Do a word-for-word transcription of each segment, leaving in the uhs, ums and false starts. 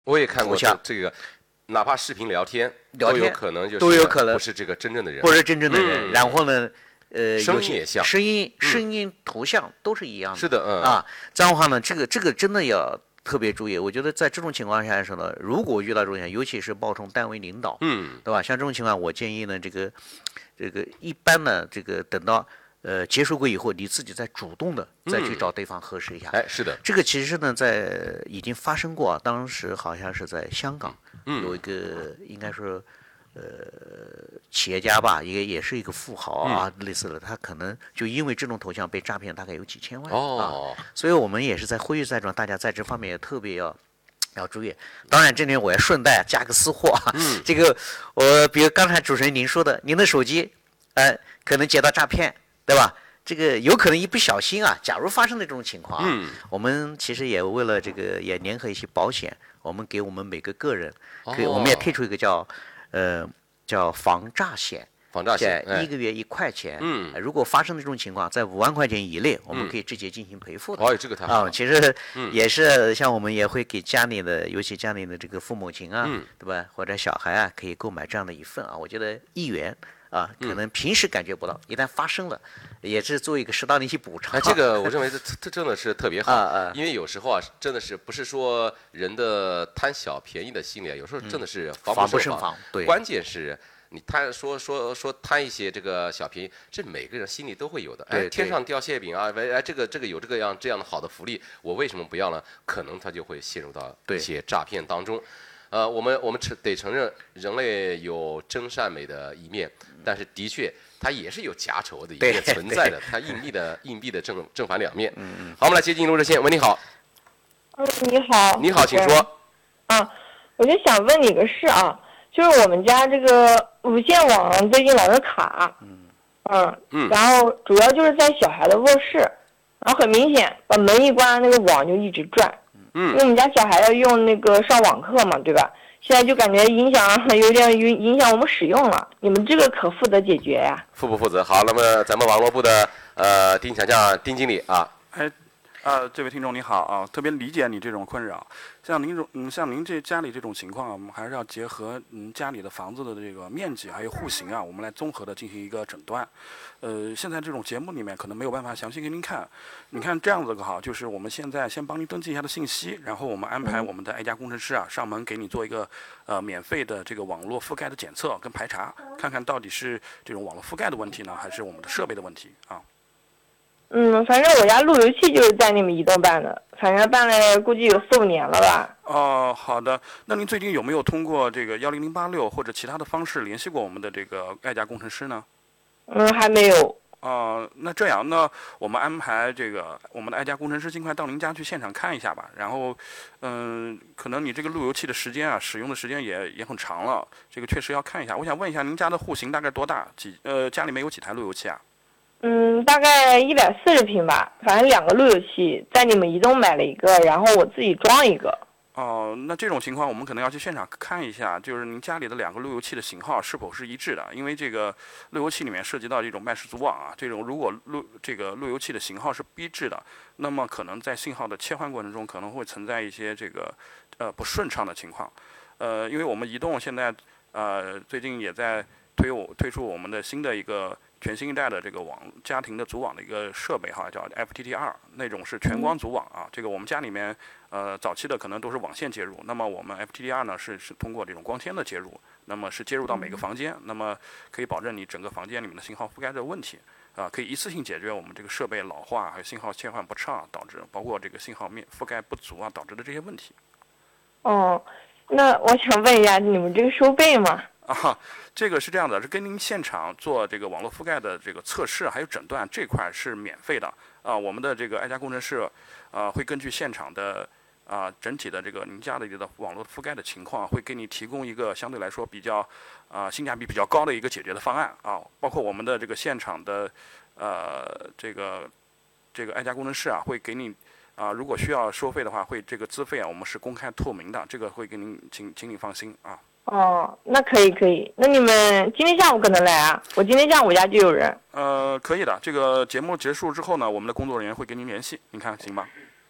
我也看过这这个，哪怕视频聊天， 聊天都有可能就是都有可能不是这个真正的人， 不是真正的人。 嗯、 然后呢，呃， 声音也像， 声音、 嗯、 声音、图像都是一样的。 是的，嗯啊，这样的话呢，这个这个真的要特别注意。我觉得在这种情况下的时候呢，如果遇到这种情况，尤其是冒充单位领导， 嗯， 对吧？像这种情况，我建议呢，这个这个一般呢，这个等到。呃，结束过以后，你自己再主动的再去找对方核实一下。 哎，是的， 这个其实呢，在已经发生过，当时好像是在香港， 嗯、 有一个应该说，呃，企业家吧，一个也是一个富豪啊， 嗯、 类似的，他可能就因为这种头像被诈骗，大概有几千万、 哦、 啊。所以我们也是在呼吁在场，大家在这方面也特别要。要注意，当然这里我要顺带加个私货， 嗯、 这个我比如刚才主持人您说的，您的手机，呃，可能接到诈骗。对吧？这个有可能一不小心啊，假如发生的这种情况啊， 嗯， 我们其实也为了这个也联合一些保险，我们给我们每个个人，可以、 哦、 我们也推出一个叫呃叫防诈险， 防诈险， 一个月一块钱， 嗯、 呃，如果发生这种情况，在五万块钱以内，我们可以直接进行赔付的。 哦，这个太好了。 啊，其实也是像我们也会给家里的，尤其家里的这个父母亲啊， 嗯、 对吧？或者小孩啊，可以购买这样的一份啊，我觉得一元。啊，可能平时感觉不到，嗯、一旦发生了，也是做一个适当的一些补偿。 哎，这个我认为这这真的是特别好， 啊啊、 因为有时候啊，真的是不是说人的贪小便宜的心理啊，有时候真的是防不胜防。对， 关键是你贪说说说贪一些这个小便宜，这每个人心里都会有的。哎，天上掉馅饼啊，哎，这个这个有这个样这样的好的福利，我为什么不要呢？可能他就会陷入到一些诈骗当中。呃，我们我们承得承认，人类有真善美的一面，但是的确，它也是有假丑的一面存在的。它硬币的硬币的正正反两面。 嗯嗯。 好，我们来接进入热线。喂，你好。 嗯，你好。 你好，请说。 啊，我就想问你个事啊，就是我们家这个无线网最近老是卡。嗯。嗯。 嗯。 然后主要就是在小孩的卧室，然后很明显，把门一关，那个网就一直转。 嗯， 因为我们家小孩要用那个上网课嘛，对吧？现在就感觉影响有点影影响我们使用了。你们这个可负责解决呀？ 负不负责？好，那么咱们网络部的呃丁强将丁经理啊， 哎，呃，这位听众你好啊，特别理解你这种困扰。像您这嗯，像您这家里这种情况啊，我们还是要结合嗯家里的房子的这个面积还有户型啊，我们来综合的进行一个诊断。呃，现在这种节目里面可能没有办法详细给您看。你看这样子个好，就是我们现在先帮您登记一下的信息，然后我们安排我们的爱家工程师啊上门给你做一个呃免费的这个网络覆盖的检测跟排查，看看到底是这种网络覆盖的问题呢，还是我们的设备的问题啊。 嗯，反正我家路由器就是在你们移动办的，反正办了估计有四五年了吧。 哦，好的。那您最近有没有通过这个幺零零八六或者其他的方式联系过我们的这个爱家工程师呢？ 嗯，还没有。 哦、呃，那这样，那我们安排这个我们的爱家工程师尽快到您家去现场看一下吧。然后，嗯、呃，可能你这个路由器的时间啊，使用的时间也也很长了，这个确实要看一下。我想问一下，您家的户型大概多大？几呃，家里面有几台路由器啊？ 嗯，大概一百四十平吧，反正两个路由器，在你们移动买了一个，然后我自己装一个。 哦，那这种情况我们可能要去现场看一下，就是您家里的两个路由器的型号是否是一致的，因为这个路由器里面涉及到这种麦氏组网啊，这种如果路这个路由器的型号是不一致的，那么可能在信号的切换过程中可能会存在一些这个呃不顺畅的情况。呃，因为我们移动现在呃最近也在推我推出我们的新的一个全新一代的这个网家庭的组网的一个设备哈，叫 F T T 二，那种是全光组网啊。这个我们家里面呃早期的可能都是网线接入，那么我们 F T T 二呢是是通过这种光纤的接入，那么是接入到每个房间，那么可以保证你整个房间里面的信号覆盖的问题啊、呃，可以一次性解决我们这个设备老化还有信号切换不畅导致，包括这个信号面覆盖不足啊导致的这些问题。 哦，那我想问一下，你们这个收费吗？ 啊，这个是这样的，是跟您现场做这个网络覆盖的这个测试还有诊断这块是免费的啊。我们的这个爱家工程师啊会根据现场的啊整体的这个您家的这个网络覆盖的情况，会给你提供一个相对来说比较啊性价比比较高的一个解决的方案啊。包括我们的这个现场的呃这个这个爱家工程师啊会给你啊，如果需要收费的话，会这个资费啊我们是公开透明的，这个会给您请请你放心啊。 哦，那可以可以，那你们今天下午可能来啊？我今天下午我家就有人。 呃，可以的。这个节目结束之后呢，我们的工作人员会跟您联系，您看行吗？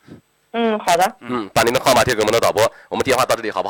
嗯，好的。 嗯，把您的号码贴给我们的导播，我们电话到这里好不好？